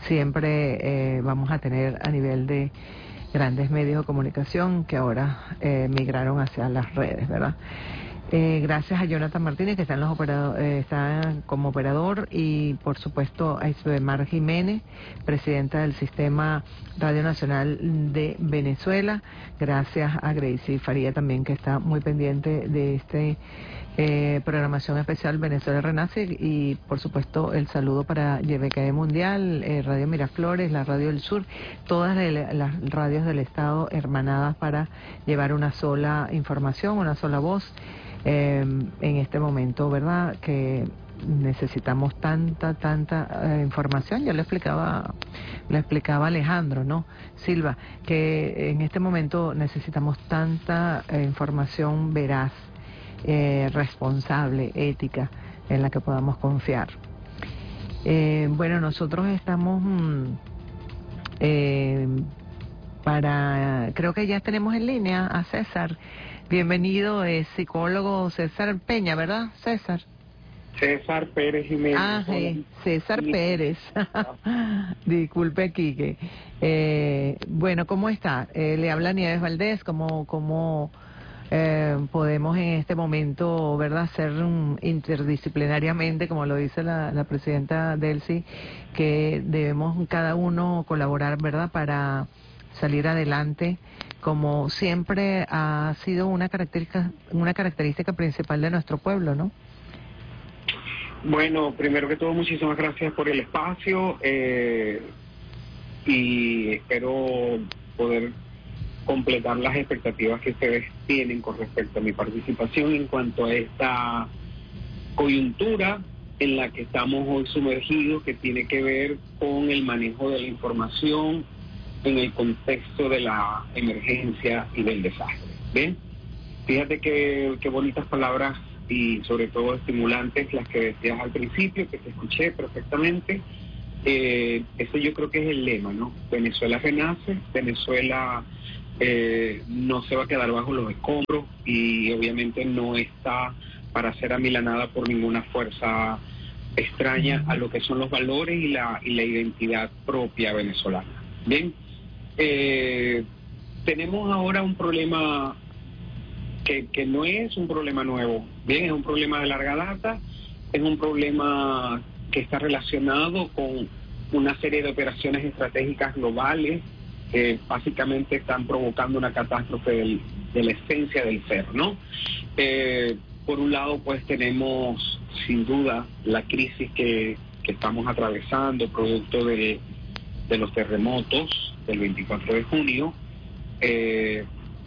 siempre eh, vamos a tener a nivel de grandes medios de comunicación que ahora eh, migraron hacia las redes, ¿verdad? Eh, gracias a Jonathan Martínez, que está, en los operado, eh, está como operador, y por supuesto a Isabel Jiménez, presidenta del Sistema Radio Nacional de Venezuela. Gracias a Gracie Faría también, que está muy pendiente de este eh, programación especial Venezuela Renace, y por supuesto el saludo para Y B K E Mundial, eh, Radio Miraflores, la Radio del Sur, todas las radios del Estado hermanadas para llevar una sola información, una sola voz. Eh, en este momento, ¿verdad?, que necesitamos tanta, tanta eh, información. Ya le explicaba, le explicaba Alejandro, ¿no?, Silva, que en este momento necesitamos tanta eh, información veraz, eh, responsable, ética, en la que podamos confiar. Eh, bueno, nosotros estamos mm, eh, para, creo que ya tenemos en línea a César. Bienvenido, es psicólogo César Peña, ¿verdad, César? César Pérez Jiménez. Ah, sí, César Pérez. Disculpe, Quique. Eh, bueno, ¿cómo está? Eh, le habla Nieves Valdés. ¿Cómo, cómo eh, podemos en este momento, verdad, ser um, interdisciplinariamente, como lo dice la, la presidenta Delcy, que debemos cada uno colaborar, verdad, para salir adelante, como siempre ha sido una característica, una característica principal de nuestro pueblo, ¿no? Bueno, primero que todo, muchísimas gracias por el espacio eh, y espero poder completar las expectativas que ustedes tienen con respecto a mi participación en cuanto a esta coyuntura en la que estamos hoy sumergidos, que tiene que ver con el manejo de la información en el contexto de la emergencia y del desastre. ¿Ven? Fíjate que, que bonitas palabras y sobre todo estimulantes las que decías al principio, que te escuché perfectamente. Eh, eso yo creo que es el lema, ¿no? Venezuela renace, Venezuela eh, no se va a quedar bajo los escombros y obviamente no está para ser amilanada por ninguna fuerza extraña a lo que son los valores y la, y la identidad propia venezolana. Bien, eh, tenemos ahora un problema que, que no es un problema nuevo, bien, es un problema de larga data, es un problema que está relacionado con una serie de operaciones estratégicas globales que básicamente están provocando una catástrofe del, de la esencia del ser, ¿no? Eh, por un lado, pues tenemos sin duda la crisis que, que estamos atravesando, producto de, de los terremotos del veinticuatro de junio, eh,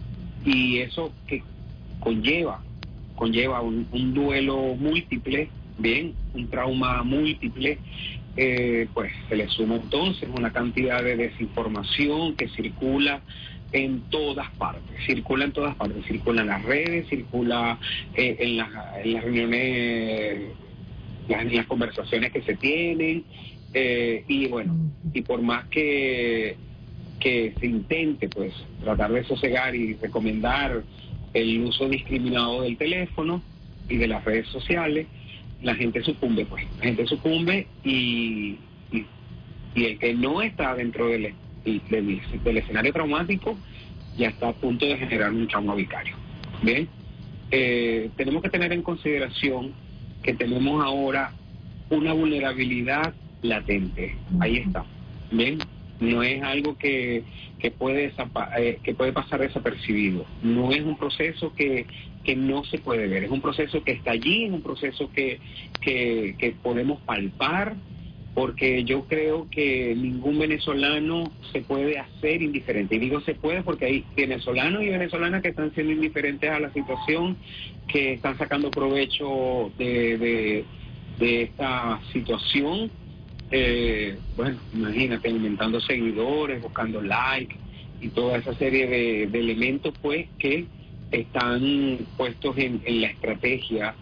y eso que conlleva, conlleva un, un duelo múltiple, bien, un trauma múltiple, eh, pues se le suma entonces una cantidad de desinformación que circula en todas partes, circula en todas partes, circula en las redes, circula eh, en, las, en las reuniones, las, en las conversaciones que se tienen, eh, y bueno, y por más que, que se intente pues tratar de sosegar y recomendar el uso discriminado del teléfono y de las redes sociales, la gente sucumbe, pues, la gente sucumbe y, y, y el que no está dentro del, del, del escenario traumático ya está a punto de generar un trauma vicario. Bien, eh, tenemos que tener en consideración que tenemos ahora una vulnerabilidad latente, ahí está, bien, no es algo que, que, puede, eh, que puede pasar desapercibido, no es un proceso que, que no se puede ver, es un proceso que está allí, es un proceso que, que, que podemos palpar, porque yo creo que ningún venezolano se puede hacer indiferente, y digo se puede porque hay venezolanos y venezolanas que están siendo indiferentes a la situación, que están sacando provecho de, de, de esta situación. Eh, bueno, imagínate, alimentando seguidores, buscando likes y toda esa serie de, de elementos pues que están puestos en, en la estrategia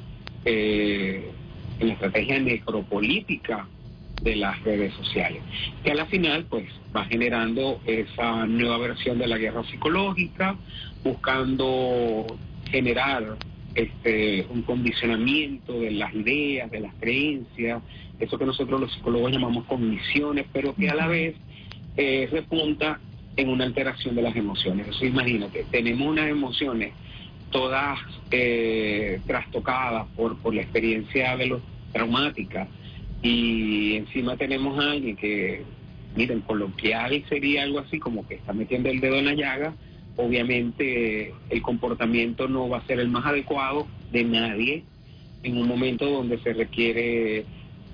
eh, en la estrategia necropolítica de las redes sociales, que a la final pues va generando esa nueva versión de la guerra psicológica, buscando generar este un condicionamiento de las ideas, de las creencias, eso que nosotros los psicólogos llamamos cogniciones, pero que a la vez eh, repunta en una alteración de las emociones. Entonces imagínate, tenemos unas emociones todas eh, trastocadas por, por la experiencia de los traumática, y encima tenemos a alguien que, miren, coloquial sería algo así como que está metiendo el dedo en la llaga. Obviamente el comportamiento no va a ser el más adecuado de nadie en un momento donde se requiere,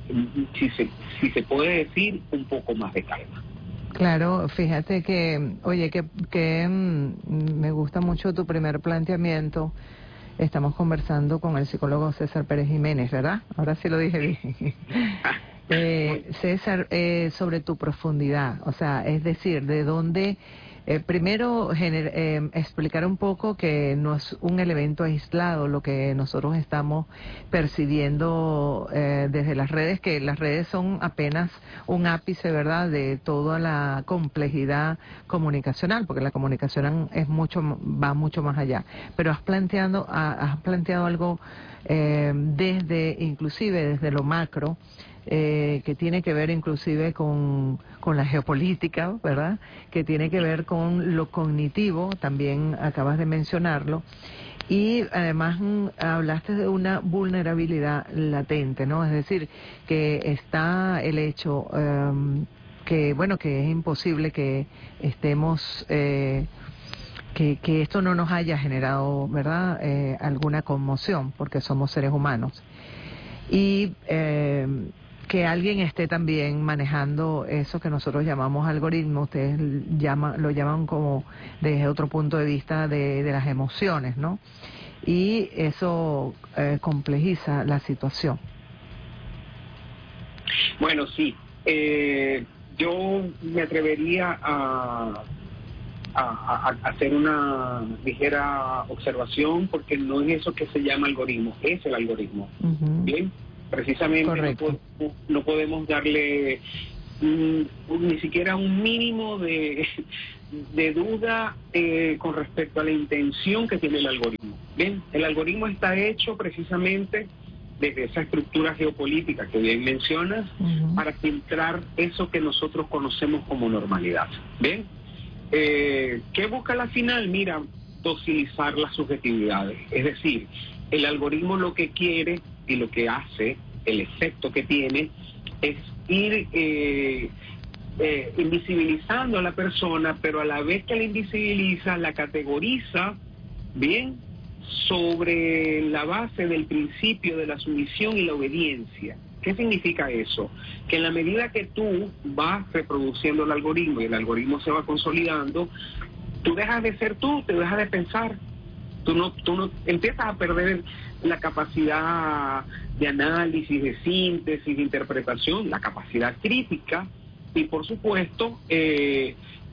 si se, si se puede decir, un poco más de calma. Claro, fíjate que, oye, que, que mm, me gusta mucho tu primer planteamiento. Estamos conversando con el psicólogo César Pérez Jiménez, ¿verdad? Ahora sí lo dije bien. eh, César, eh, sobre tu profundidad, o sea, es decir, de dónde... Eh, primero, gener, eh, explicar un poco que no es un elemento aislado lo que nosotros estamos percibiendo eh, desde las redes, que las redes son apenas un ápice, ¿verdad?, de toda la complejidad comunicacional, porque la comunicación es mucho, va mucho más allá. Pero has planteado, has planteado algo eh, desde, inclusive desde lo macro, Eh, que tiene que ver inclusive con, con la geopolítica, ¿verdad? Que tiene que ver con lo cognitivo, también acabas de mencionarlo, y además mm, hablaste de una vulnerabilidad latente, ¿no? Es decir, que está el hecho um, que, bueno, que es imposible que estemos... Eh, Que, que esto no nos haya generado, ¿verdad?, eh, alguna conmoción, porque somos seres humanos. Y eh, que alguien esté también manejando eso que nosotros llamamos algoritmo, ustedes llaman, lo llaman como desde otro punto de vista de, de las emociones, ¿no? Y eso eh, complejiza la situación. Bueno, sí. Eh, yo me atrevería a, a, a, a hacer una ligera observación, porque no es eso que se llama algoritmo, es el algoritmo. Uh-huh. Bien, precisamente no podemos, no podemos darle mm, ni siquiera un mínimo de, de duda eh, con respecto a la intención que tiene el algoritmo. Bien, el algoritmo está hecho precisamente desde esa estructura geopolítica que bien mencionas, uh-huh, para filtrar eso que nosotros conocemos como normalidad. ¿Bien? Eh, ¿Qué busca la final? Mira, docilizar las subjetividades. Es decir, el algoritmo lo que quiere y lo que hace, el efecto que tiene, es ir eh, eh, invisibilizando a la persona, pero a la vez que la invisibiliza, la categoriza, ¿bien?, sobre la base del principio de la sumisión y la obediencia. ¿Qué significa eso? Que en la medida que tú vas reproduciendo el algoritmo y el algoritmo se va consolidando, tú dejas de ser tú, te dejas de pensar. Tú no, tú no empiezas a perder la capacidad de análisis, de síntesis, de interpretación, la capacidad crítica, y por supuesto eh,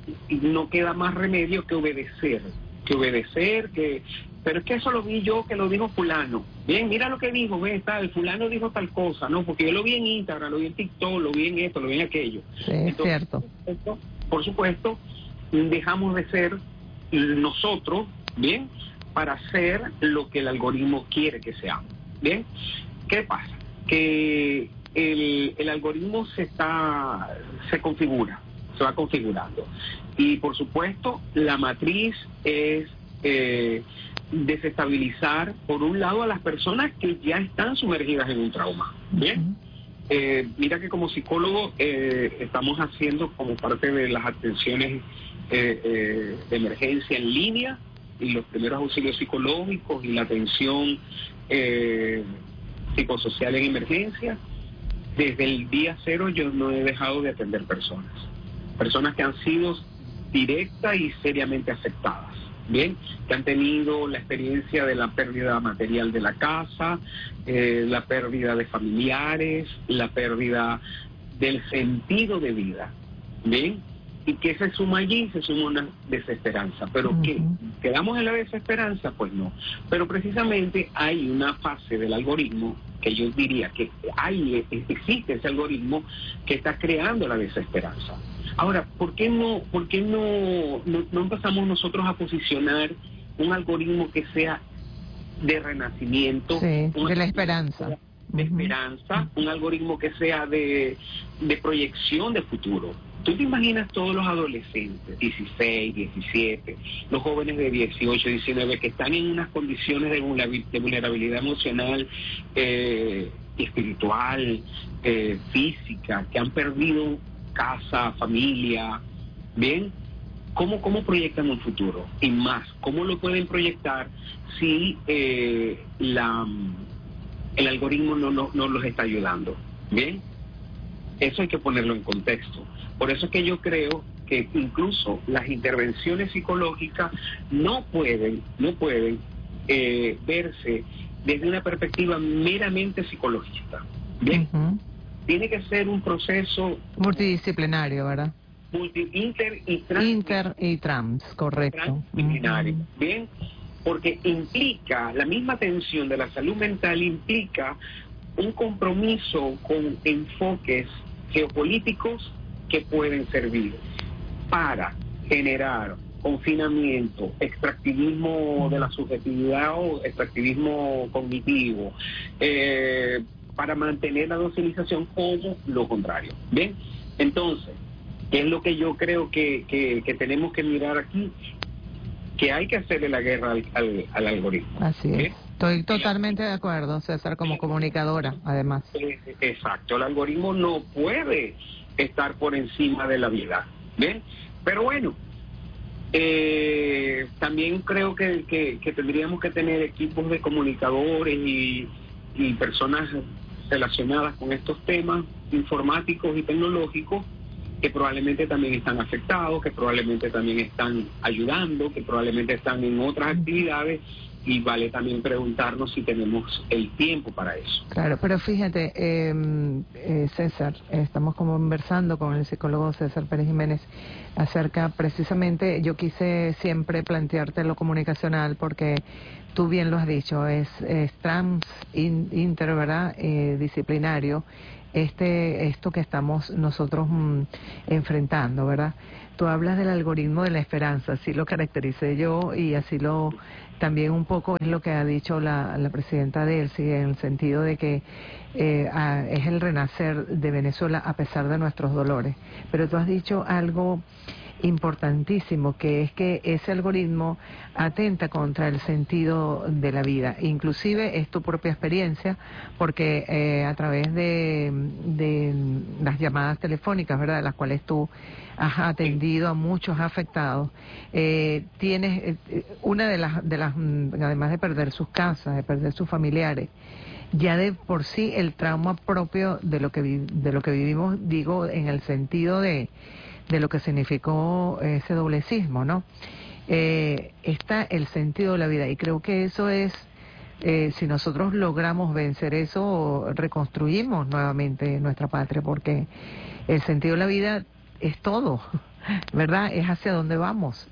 no queda más remedio que obedecer, que obedecer, que pero es que eso lo vi yo, que lo dijo fulano. Bien, mira lo que dijo, ve, tal, fulano dijo tal cosa, ¿no? Porque yo lo vi en Instagram, lo vi en TikTok, lo vi en esto, lo vi en aquello. Sí, es cierto. Por supuesto, por supuesto, dejamos de ser nosotros, ¿bien?, para hacer lo que el algoritmo quiere que seamos. ¿Bien? ¿Qué pasa? Que el, el algoritmo se está, se configura, se va configurando. Y por supuesto, la matriz es eh, desestabilizar, por un lado, a las personas que ya están sumergidas en un trauma. ¿Bien? Uh-huh. Eh, mira que como psicólogo eh, estamos haciendo como parte de las atenciones eh, eh, de emergencia en línea y los primeros auxilios psicológicos y la atención eh, psicosocial en emergencia. Desde el día cero yo no he dejado de atender personas, personas que han sido directa y seriamente afectadas, bien, que han tenido la experiencia de la pérdida material de la casa, eh, la pérdida de familiares, la pérdida del sentido de vida, bien, y que se suma allí, se suma una desesperanza. ¿Pero uh-huh. qué? ¿Quedamos en la desesperanza? Pues no. Pero precisamente hay una fase del algoritmo que yo diría que hay, existe ese algoritmo que está creando la desesperanza. Ahora, ¿por qué no, por qué no, no, no empezamos nosotros a posicionar un algoritmo que sea de renacimiento? Sí, de la esperanza. De esperanza, uh-huh. un algoritmo que sea de, de proyección de futuro. ¿Tú te imaginas todos los adolescentes, dieciséis, diecisiete, los jóvenes de dieciocho, diecinueve, que están en unas condiciones de vulnerabilidad emocional, eh, espiritual, eh, física, que han perdido casa, familia, ¿bien? ¿Cómo, cómo proyectan un futuro? Y más, ¿cómo lo pueden proyectar si eh, la, el algoritmo no, no, no los está ayudando? ¿Bien? Eso hay que ponerlo en contexto. Por eso es que yo creo que incluso las intervenciones psicológicas no pueden, no pueden eh, verse desde una perspectiva meramente psicologista. ¿Bien? Uh-huh. Tiene que ser un proceso multidisciplinario, ¿verdad? Multi, inter y trans. Inter y trans, correcto. Transdisciplinario. Uh-huh. Bien, porque implica, la misma atención de la salud mental implica un compromiso con enfoques geopolíticos que pueden servir para generar confinamiento, extractivismo de la subjetividad o extractivismo cognitivo, eh, para mantener la docilización, como lo contrario. Bien, entonces, ¿qué es lo que yo creo que, que, que tenemos que mirar aquí? Que hay que hacerle la guerra al, al, al algoritmo. Así es. ¿Bien? Estoy totalmente de acuerdo, César, como comunicadora, además. Exacto, el algoritmo no puede estar por encima de la vida, ¿bien? Pero bueno, eh, también creo que, que, que tendríamos que tener equipos de comunicadores y, y personas relacionadas con estos temas informáticos y tecnológicos que probablemente también están afectados, que probablemente también están ayudando, que probablemente están en otras actividades y vale también preguntarnos si tenemos el tiempo para eso. Claro, pero fíjate, eh, eh, César, estamos conversando con el psicólogo César Pérez Jiménez acerca, precisamente, yo quise siempre plantearte lo comunicacional porque tú bien lo has dicho, es, es trans, in, inter, ¿verdad? Eh, disciplinario, este, esto que estamos nosotros mm, enfrentando, ¿verdad? Tú hablas del algoritmo de la esperanza, así lo caractericé yo y así lo también un poco es lo que ha dicho la, la presidenta Delcy, en el sentido de que eh, a, es el renacer de Venezuela a pesar de nuestros dolores. Pero tú has dicho algo importantísimo, que es que ese algoritmo atenta contra el sentido de la vida. Inclusive es tu propia experiencia, porque eh, a través de, de las llamadas telefónicas, ¿verdad?, de las cuales tú has atendido a muchos afectados, eh, tienes eh, una de las, de las, además de perder sus casas, de perder sus familiares, ya de por sí el trauma propio de lo que vi, de lo que vivimos, digo, en el sentido de de lo que significó ese doblecismo, ¿no? Eh, está el sentido de la vida, y creo que eso es, eh, si nosotros logramos vencer eso, reconstruimos nuevamente nuestra patria, porque el sentido de la vida es todo, ¿verdad? Es hacia dónde vamos.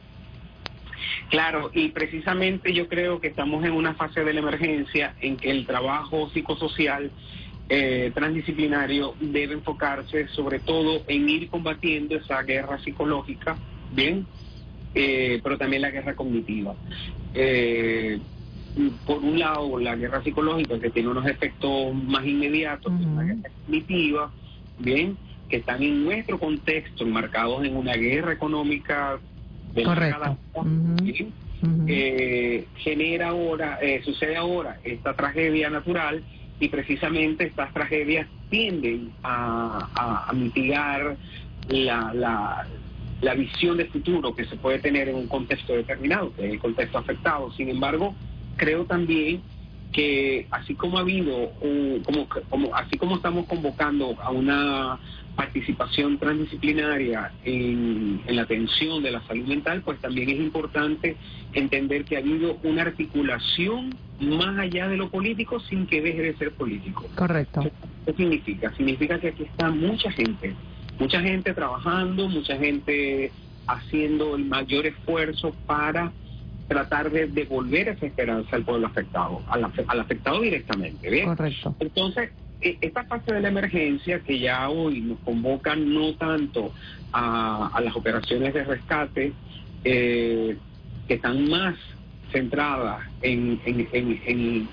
Claro, y precisamente yo creo que estamos en una fase de la emergencia en que el trabajo psicosocial Eh, transdisciplinario debe enfocarse sobre todo en ir combatiendo esa guerra psicológica, bien, eh, pero también la guerra cognitiva. Eh, por un lado, la guerra psicológica, que tiene unos efectos más inmediatos, uh-huh. La guerra cognitiva, bien, que están en nuestro contexto enmarcados en una guerra económica de la escala, uh-huh. ¿Bien? Uh-huh. Eh, genera ahora, eh, sucede ahora esta tragedia natural. Y precisamente estas tragedias tienden a, a, a mitigar la, la, la visión de futuro que se puede tener en un contexto determinado, que es el contexto afectado. Sin embargo, creo también que así como ha habido, un, como, como así como estamos convocando a una participación transdisciplinaria en, en la atención de la salud mental, pues también es importante entender que ha habido una articulación más allá de lo político sin que deje de ser político. Correcto. ¿Qué, qué significa? Significa que aquí está mucha gente, mucha gente trabajando, mucha gente haciendo el mayor esfuerzo para tratar de devolver esa esperanza al pueblo afectado, al, al afectado directamente, ¿bien? Correcto. Entonces, esta fase de la emergencia que ya hoy nos convoca no tanto a, a las operaciones de rescate, eh, que están más centradas en, en, en, en,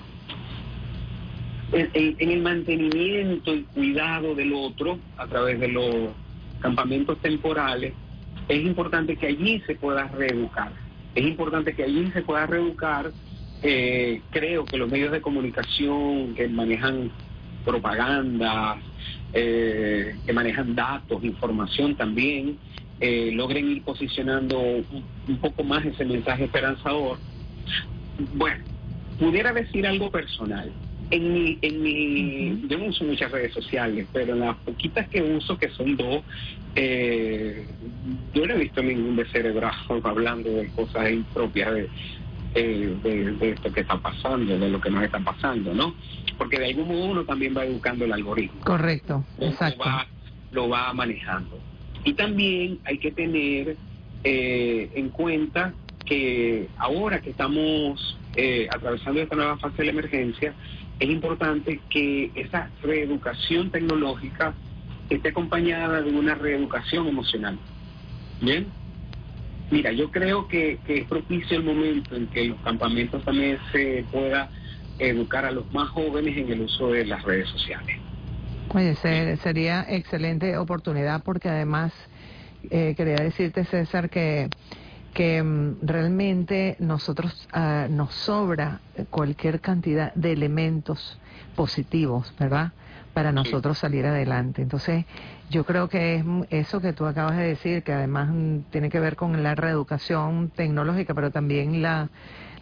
en, en el mantenimiento y cuidado del otro a través de los campamentos temporales, es importante que allí se pueda reeducar. Es importante que allí se pueda reeducar. Eh, creo que los medios de comunicación que manejan propaganda, eh, que manejan datos, información también, eh, logren ir posicionando un, un poco más ese mensaje esperanzador. Bueno, pudiera decir algo personal. En mi, en mi, uh-huh. Yo no uso muchas redes sociales, pero en las poquitas que uso, que son dos, eh, yo no he visto ningún descerebrado hablando de cosas impropias de, eh, de, de esto que está pasando, de lo que nos está pasando, ¿no? Porque de algún modo uno también va educando el algoritmo. Correcto, exacto. Lo va, lo va manejando. Y también hay que tener eh, en cuenta que ahora que estamos eh, atravesando esta nueva fase de la emergencia, es importante que esa reeducación tecnológica esté acompañada de una reeducación emocional. ¿Bien? Mira, yo creo que, que es propicio el momento en que en los campamentos también se pueda educar a los más jóvenes en el uso de las redes sociales. Oye, ser, sería excelente oportunidad, porque además eh, quería decirte, César, que que um, realmente nosotros uh, nos sobra cualquier cantidad de elementos positivos, ¿verdad?, para nosotros salir adelante. Entonces, yo creo que es eso que tú acabas de decir, que además tiene que ver con la reeducación tecnológica, pero también la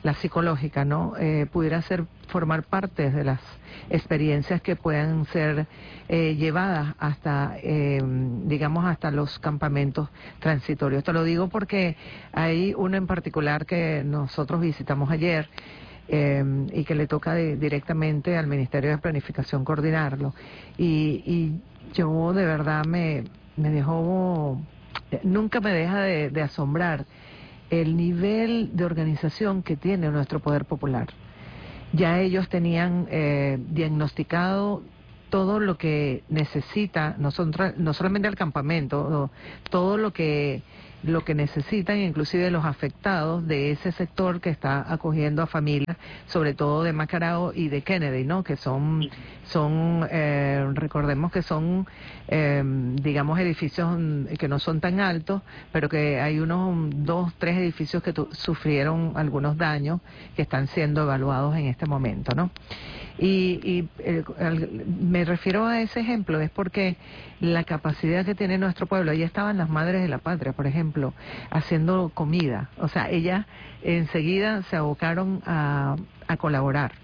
la psicológica, ¿no? Eh, pudiera ser formar parte de las experiencias que puedan ser eh, llevadas hasta, eh, digamos, hasta los campamentos transitorios. Te lo digo porque hay uno en particular que nosotros visitamos ayer, Eh, y que le toca de, directamente al Ministerio de Planificación coordinarlo. Y, y yo de verdad me, me dejó, nunca me deja de, de asombrar el nivel de organización que tiene nuestro Poder Popular. Ya ellos tenían eh, diagnosticado todo lo que necesita, no, son, no solamente el campamento, no, todo lo que lo que necesitan, inclusive los afectados de ese sector que está acogiendo a familias, sobre todo de Macarao y de Kennedy, ¿no? Que son, son eh, recordemos que son, eh, digamos, edificios que no son tan altos, pero que hay unos dos, tres edificios que tu, sufrieron algunos daños que están siendo evaluados en este momento, ¿no? Y, y eh, me refiero a ese ejemplo, es porque la capacidad que tiene nuestro pueblo, ahí estaban las madres de la patria, por ejemplo, haciendo comida, o sea, ellas enseguida se abocaron a, a colaborar.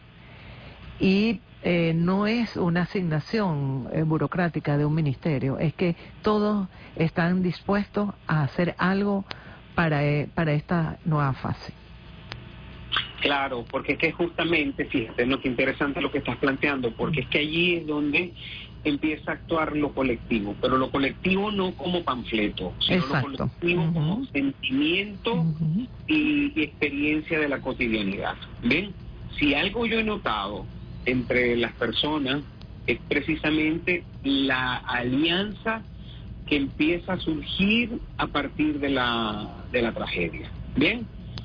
Y eh, no es una asignación eh, burocrática de un ministerio, es que todos están dispuestos a hacer algo para, eh, para esta nueva fase. Claro, porque es que justamente, fíjate, lo que interesante lo que estás planteando, porque es que allí es donde empieza a actuar lo colectivo, pero lo colectivo no como panfleto, sino Exacto. lo colectivo uh-huh. como sentimiento uh-huh. y, y experiencia de la cotidianidad. ¿Ven? Si algo yo he notado entre las personas es precisamente la alianza que empieza a surgir a partir de la, de la tragedia. ¿Bien?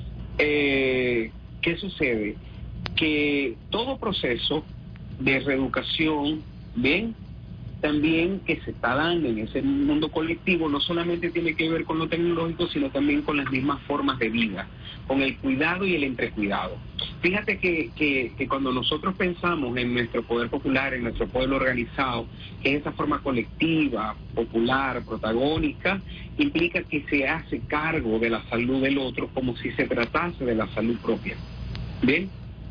Eh, ¿Qué sucede? Que todo proceso de reeducación, ¿bien?, también que se está dando en ese mundo colectivo, no solamente tiene que ver con lo tecnológico, sino también con las mismas formas de vida, con el cuidado y el entrecuidado. Fíjate que, que, que cuando nosotros pensamos en nuestro poder popular, en nuestro pueblo organizado, que es esa forma colectiva, popular, protagónica, implica que se hace cargo de la salud del otro como si se tratase de la salud propia. ¿Bien?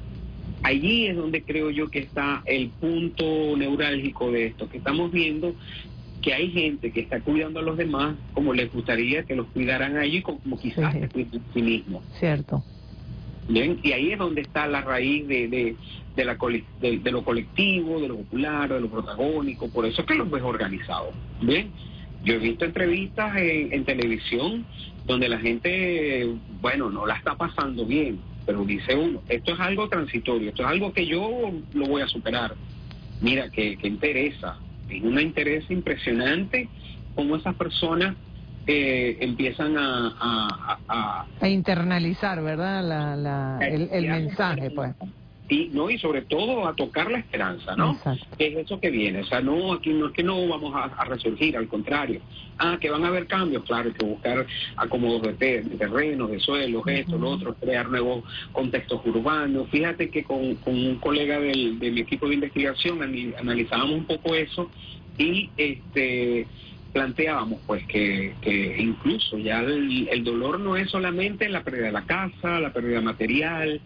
Allí es donde creo yo que está el punto neurálgico de esto, que estamos viendo que hay gente que está cuidando a los demás como les gustaría que los cuidaran a ellos, como quizás sí. se cuiden a sí mismos. Cierto. Bien, y ahí es donde está la raíz de, de, de, la, de, de lo colectivo, de lo popular, de lo protagónico, por eso es que los ves organizados. Bien, yo he visto entrevistas en, en televisión donde la gente, bueno, no la está pasando bien, pero dice uno, esto es algo transitorio, esto es algo que yo lo voy a superar. Mira, que, que interesa, es un interés impresionante cómo esas personas eh, empiezan a a, a... a internalizar, ¿verdad? La, la, el, el mensaje, pues. Y, no, y sobre todo a tocar la esperanza, ¿no? Exacto. Que es eso que viene. O sea, no, aquí no es que no vamos a, a resurgir, al contrario. Ah, que van a haber cambios, claro, hay que buscar acomodos de, te, de terrenos, de suelos, uh-huh. esto, lo otro, crear nuevos contextos urbanos. Fíjate que con, con un colega del, de mi equipo de investigación analizábamos un poco eso y este planteábamos pues que, que incluso ya el, el dolor no es solamente la pérdida de la casa, la pérdida material,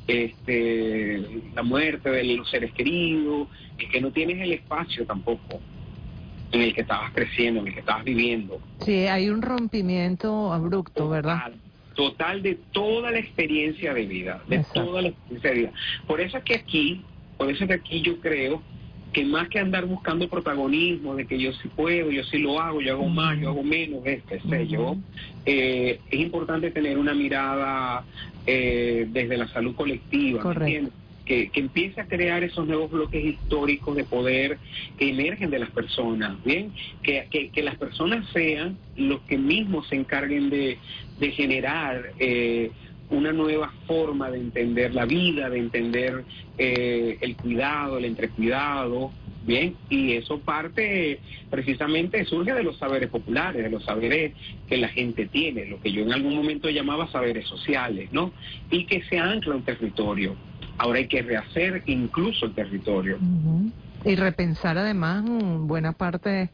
este, la muerte de los seres queridos, es que no tienes el espacio tampoco en el que estabas creciendo, en el que estabas viviendo. Sí, hay un rompimiento abrupto, ¿verdad? Total, total de toda la experiencia de vida, de Exacto. toda la experiencia de vida. Por eso es que aquí, por eso es que aquí yo creo que más que andar buscando protagonismo, de que yo sí puedo, yo sí lo hago, yo hago más, yo hago menos, este, sé uh-huh. yo, eh, es importante tener una mirada eh, desde la salud colectiva, ¿me que, que empiece a crear esos nuevos bloques históricos de poder que emergen de las personas, ¿bien? Que, que, que las personas sean los que mismos se encarguen de, de generar eh, una nueva forma de entender la vida, de entender eh, el cuidado, el entrecuidado, bien, y eso parte precisamente, surge de los saberes populares, de los saberes que la gente tiene, lo que yo en algún momento llamaba saberes sociales, ¿no? Y que se ancla un territorio. Ahora hay que rehacer incluso el territorio. Uh-huh. Y repensar además buena parte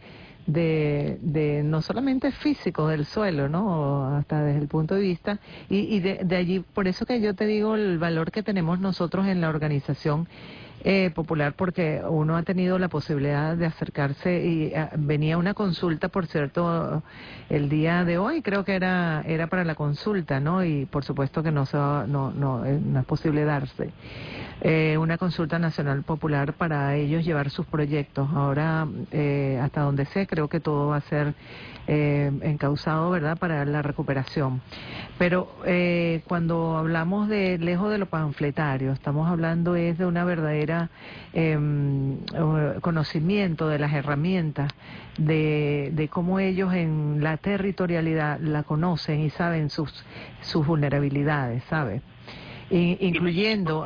de, de no solamente físico del suelo, ¿no? Hasta desde el punto de vista, y, y de, de allí, por eso que yo te digo el valor que tenemos nosotros en la organización Eh, popular, porque uno ha tenido la posibilidad de acercarse y uh, venía una consulta, por cierto, el día de hoy creo que era era para la consulta, ¿no? Y por supuesto que no se va, no no eh, no es posible darse eh, una consulta nacional popular para ellos llevar sus proyectos. Ahora eh, hasta donde sé creo que todo va a ser eh, encauzado, ¿verdad?, para la recuperación. Pero eh, cuando hablamos de lejos de lo panfletario, estamos hablando es de una verdadera Eh, conocimiento de las herramientas, de, de cómo ellos en la territorialidad la conocen y saben sus sus vulnerabilidades, ¿sabes? I, incluyendo